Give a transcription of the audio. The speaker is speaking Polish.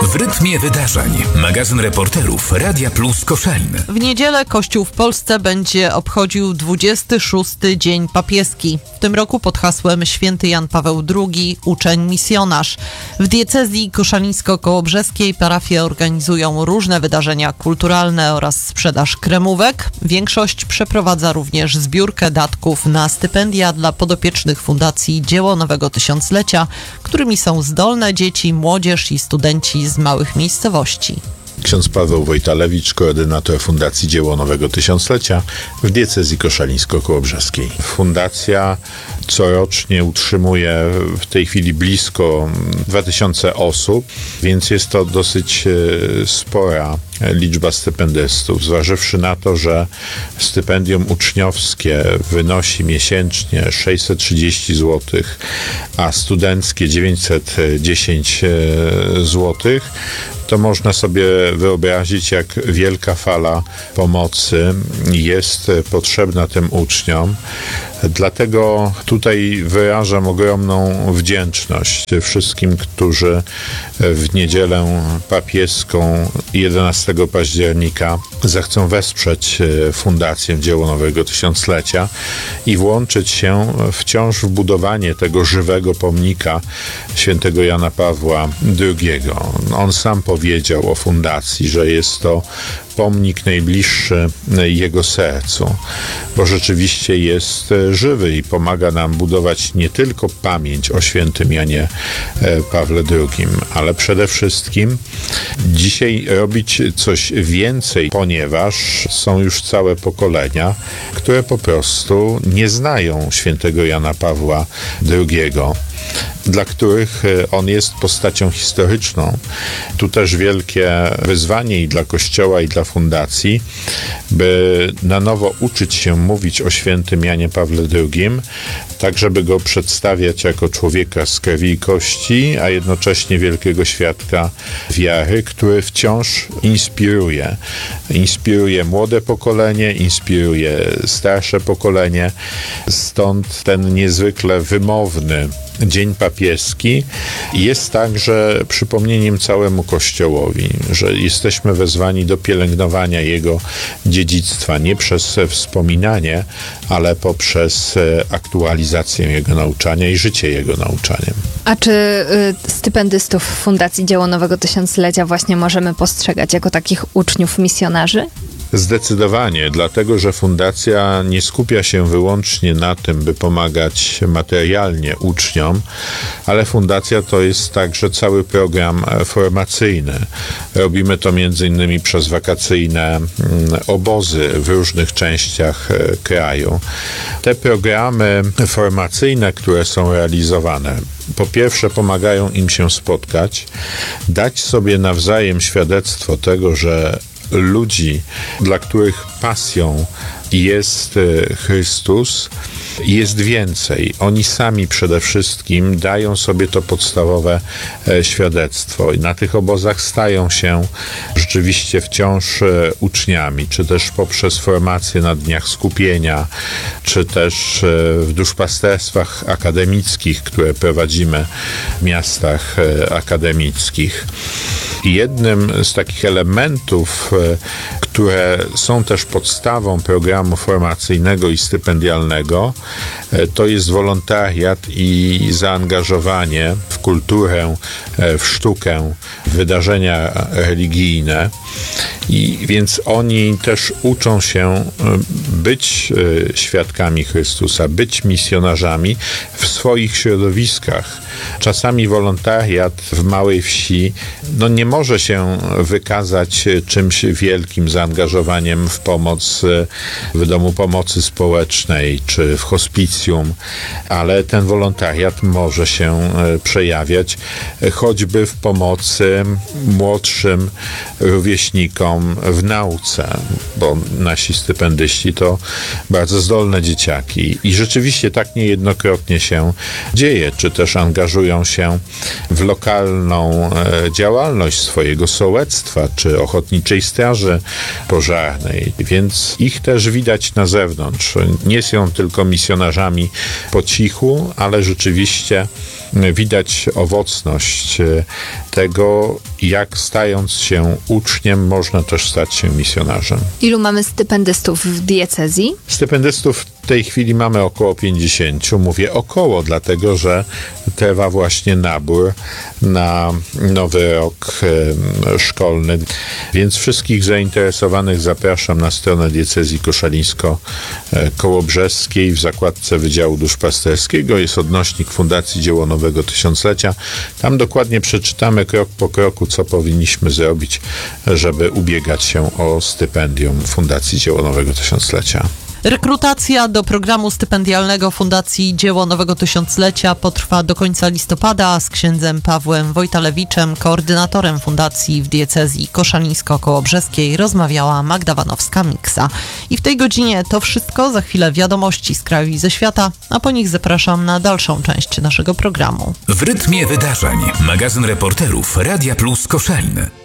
W rytmie wydarzeń. Magazyn reporterów Radia Plus Koszalin. W niedzielę Kościół w Polsce będzie obchodził 26. Dzień Papieski. W tym roku pod hasłem Święty Jan Paweł II, uczeń misjonarz. W diecezji koszalińsko-kołobrzeskiej parafie organizują różne wydarzenia kulturalne oraz sprzedaż kremówek. Większość przeprowadza również zbiórkę datków na stypendia dla podopiecznych Fundacji Dzieło Nowego Tysiąclecia, którymi są zdolne dzieci, młodzież i studenci z małych miejscowości. Ksiądz Paweł Wojtalewicz, koordynator Fundacji Dzieło Nowego Tysiąclecia w diecezji koszalińsko-kołobrzeskiej. Fundacja corocznie utrzymuje w tej chwili blisko 2000 osób, więc jest to dosyć spora liczba stypendystów, zważywszy na to, że stypendium uczniowskie wynosi miesięcznie 630 zł, a studenckie 910 zł, to można sobie wyobrazić, jak wielka fala pomocy jest potrzebna tym uczniom. Dlatego tutaj wyrażam ogromną wdzięczność wszystkim, którzy w niedzielę papieską 11 października zechcą wesprzeć Fundację Dzieło Nowego Tysiąclecia i włączyć się wciąż w budowanie tego żywego pomnika świętego Jana Pawła II. On sam powiedział o fundacji, że jest to pomnik najbliższy jego sercu, bo rzeczywiście jest żywy i pomaga nam budować nie tylko pamięć o świętym Janie Pawle II, ale przede wszystkim dzisiaj robić coś więcej, ponieważ są już całe pokolenia, które po prostu nie znają świętego Jana Pawła II, dla których on jest postacią historyczną. Tu też wielkie wyzwanie i dla Kościoła, i dla Fundacji, by na nowo uczyć się mówić o świętym Janie Pawle II, tak żeby go przedstawiać jako człowieka z krwi i kości, a jednocześnie wielkiego świadka wiary, który wciąż inspiruje. Inspiruje młode pokolenie, inspiruje starsze pokolenie. Stąd ten niezwykle wymowny Dzień Papieski jest także przypomnieniem całemu Kościołowi, że jesteśmy wezwani do pielęgnowania jego dziedzictwa nie przez wspominanie, ale poprzez aktualizację jego nauczania i życie jego nauczaniem. A czy stypendystów Fundacji Dzieło Nowego Tysiąclecia właśnie możemy postrzegać jako takich uczniów misjonarzy? Zdecydowanie, dlatego że fundacja nie skupia się wyłącznie na tym, by pomagać materialnie uczniom, ale fundacja to jest także cały program formacyjny. Robimy to m.in. przez wakacyjne obozy w różnych częściach kraju. Te programy formacyjne, które są realizowane, po pierwsze pomagają im się spotkać, dać sobie nawzajem świadectwo tego, że ludzi, dla których pasją jest Chrystus, jest więcej. Oni sami przede wszystkim dają sobie to podstawowe świadectwo i na tych obozach stają się rzeczywiście wciąż uczniami, czy też poprzez formację na dniach skupienia, czy też w duszpasterstwach akademickich, które prowadzimy w miastach akademickich. Jednym z takich elementów, które są też podstawą programu formacyjnego i stypendialnego, to jest wolontariat i zaangażowanie w kulturę, w sztukę, w wydarzenia religijne. I więc oni też uczą się być świadkami Chrystusa, być misjonarzami w swoich środowiskach. Czasami wolontariat w małej wsi nie może się wykazać czymś wielkim, zaangażowaniem w pomoc w domu pomocy społecznej czy w hospicjum, ale ten wolontariat może się przejawiać choćby w pomocy młodszym rówieśnikom w nauce, bo nasi stypendyści to bardzo zdolne dzieciaki i rzeczywiście tak niejednokrotnie się dzieje, czy też angażują się w lokalną działalność swojego sołectwa, czy ochotniczej straży pożarnej, więc ich też widać na zewnątrz. Nie są tylko misjonarzami po cichu, ale rzeczywiście widać owocność tego jak stając się uczniem można też stać się misjonarzem. Ilu mamy stypendystów w diecezji? Stypendystów w tej chwili mamy około 50. Mówię około, dlatego że trwa właśnie nabór na nowy rok szkolny. Więc wszystkich zainteresowanych zapraszam na stronę diecezji koszalińsko-kołobrzeskiej. W zakładce Wydziału Duszpasterskiego jest odnośnik Fundacji Dzieło Nowego Tysiąclecia. Tam dokładnie przeczytamy krok po kroku, co powinniśmy zrobić, żeby ubiegać się o stypendium Fundacji Dzieło Nowego Tysiąclecia. Rekrutacja do programu stypendialnego Fundacji Dzieło Nowego Tysiąclecia potrwa do końca listopada, a z księdzem Pawłem Wojtalewiczem, koordynatorem fundacji w diecezji koszalińsko-kołobrzeskiej, rozmawiała Magda Wanowska-Miksa. I w tej godzinie to wszystko. Za chwilę wiadomości z kraju i ze świata, a po nich zapraszam na dalszą część naszego programu. W rytmie wydarzeń. Magazyn reporterów Radia Plus Koszalin.